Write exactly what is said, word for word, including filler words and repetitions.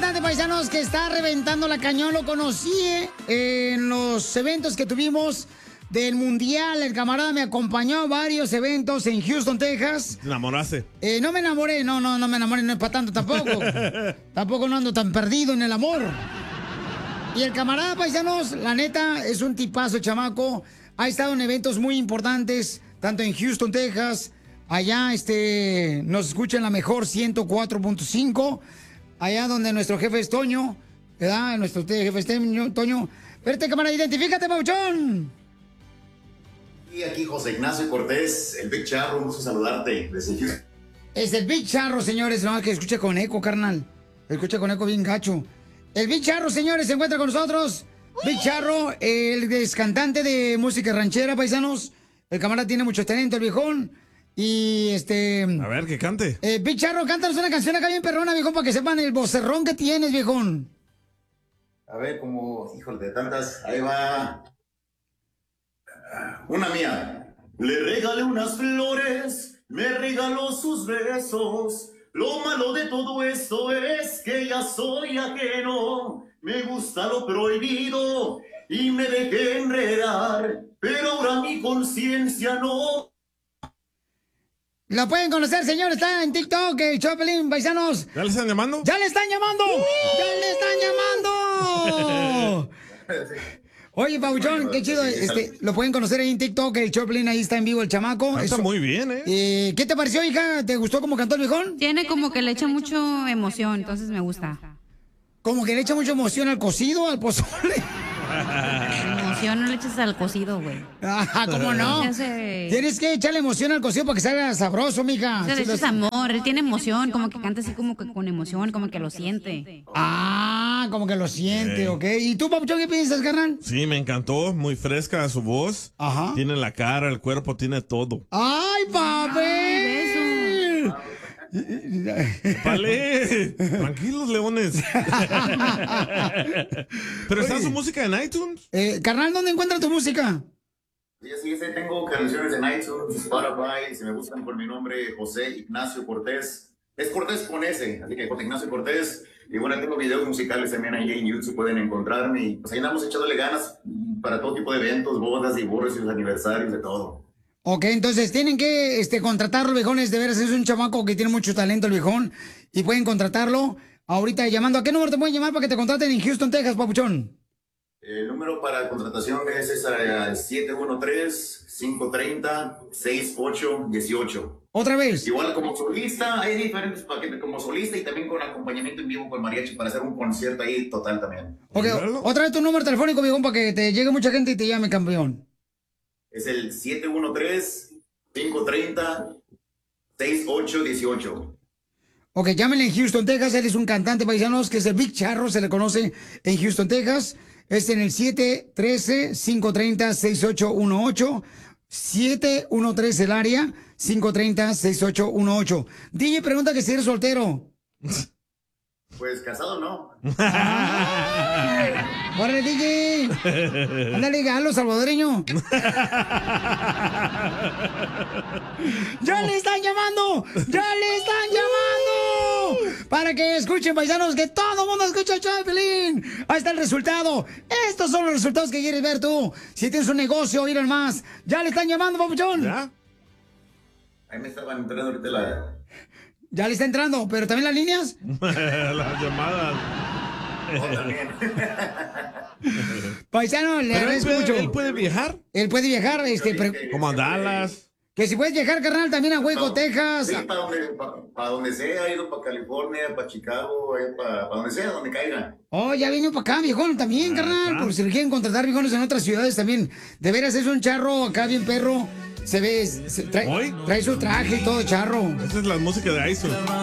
cantante, paisanos, que está reventando la cañón. Lo conocí en los eventos que tuvimos del Mundial. El camarada me acompañó a varios eventos en Houston, Texas. ¿Te enamoraste? Eh, no me enamoré, no, no, no me enamoré, no es para tanto tampoco. Tampoco no ando tan perdido en el amor. Y el camarada, paisanos, la neta, es un tipazo, chamaco. Ha estado en eventos muy importantes, tanto en Houston, Texas. Allá, este, nos escuchan la mejor ciento cuatro punto cinco. Allá donde nuestro jefe es Toño, ¿verdad? Nuestro jefe es Toño. Toño. Espérate, camarada, identifícate, pauchón. Y aquí José Ignacio Cortés, el Big Charro, un gusto saludarte desde Houston. Es el Big Charro, señores, no, que escuche con eco, carnal. Escuche con eco bien gacho. El Big Charro, señores, se encuentra con nosotros. Big Charro, el ex cantante de música ranchera, paisanos. El camarada tiene mucho talento, el viejón. Y este... A ver, que cante. Eh, Big Charro, cántanos una canción acá bien perrona, viejón, para que sepan el vocerrón que tienes, viejón. A ver, como, híjole, de tantas, ahí va. Una mía. Le regalé unas flores, me regaló sus besos. Lo malo de todo esto es que ya soy ajeno. Me gusta lo prohibido y me dejé enredar. Pero ahora mi conciencia no. La pueden conocer, señor, está en TikTok, el Choplin, paisanos. ¿Ya le están llamando? ¡Ya le están llamando! ¡Ya le están llamando! Oye, Pauchón, qué chido. Este, lo pueden conocer ahí en TikTok, el Choplin, ahí está en vivo el chamaco. Está muy bien, ¿eh? eh. ¿Qué te pareció, hija? ¿Te gustó cómo cantó el viejón? Tiene como que le echa mucho emoción, entonces me gusta. Como que le echa mucha emoción al cocido, al pozole. Emoción no le echas al cocido, güey. Ah, ¿cómo no? Ese... Tienes que echarle emoción al cocido para que salga sabroso, mija. O sea, le Sí, echas los... amor, él tiene emoción, como que canta así como que con emoción, como que lo siente. Ah, como que lo siente, Sí. ok. ¿Y tú, Papuchón, qué piensas, carnal? Sí, me encantó, muy fresca su voz. Ajá. Tiene la cara, el cuerpo, tiene todo. ¡Ay, papi! ¡Vale! Tranquilos, leones. ¿Pero está su música en iTunes? Eh, carnal, ¿dónde encuentras tu música? Sí, sí, sí, tengo canciones en iTunes, Spotify, si me buscan por mi nombre, José Ignacio Cortés. Es Cortés con S, así que José Ignacio Cortés. Y bueno, tengo videos musicales también ahí en YouTube, pueden encontrarme. Y pues ahí andamos echándole ganas para todo tipo de eventos, bodas, divorcios, aniversarios, de todo. Ok, entonces tienen que este, contratarlo, viejones. De veras, es un chamaco que tiene mucho talento, el viejón. Y pueden contratarlo ahorita llamando. ¿A qué número te pueden llamar para que te contraten en Houston, Texas, Papuchón? El número para contratación es esa, siete uno tres, cinco tres cero, seis ocho uno ocho. ¿Otra vez? Igual como solista, hay diferentes paquetes como solista y también con acompañamiento en vivo con mariachi para hacer un concierto ahí total también. Ok, otra vez tu número telefónico, viejón, para que te llegue mucha gente y te llame, campeón. Es el siete uno tres, cinco tres cero, seis ocho uno ocho. Ok, llámenle en Houston, Texas. Él es un cantante, paisanos, que es el Big Charro, se le conoce en Houston, Texas. Es en el siete uno tres, cinco tres cero, seis ocho uno ocho. siete uno tres el área, cinco tres cero, seis ocho uno ocho. D J pregunta que si eres soltero. Pues casado no. ¡Órale, D J! ¡Ándale, halo salvadoreño! ¡Ya le están llamando! ¡Ya le están llamando! Para que escuchen, paisanos, que todo el mundo escucha a Choplin. Ahí está el resultado. Estos son los resultados que quieres ver tú. Si tienes un negocio, miren más. ¡Ya le están llamando, papuchón! ¿Ya? Ahí me estaban entrando ahorita la... Ya le está entrando, pero también las líneas. Las llamadas. Oh, también. Paisano, le ¿Pero él agradezco puede, mucho. él puede viajar? Él puede viajar, este, pre- Como a Dallas. que si puedes viajar, carnal, también a Hueco, Texas. Sí, para donde, para, para donde sea, he ido para California, para Chicago, eh, para, para donde sea, donde caiga. Oh, ya vino para acá, viejón, también, carnal. Por si le quieren contratar viejones en otras ciudades también. De veras es un charro acá bien perro. Se ve, se trae, ¿Hoy? trae su traje y todo charro. Esa es la música de iTunes.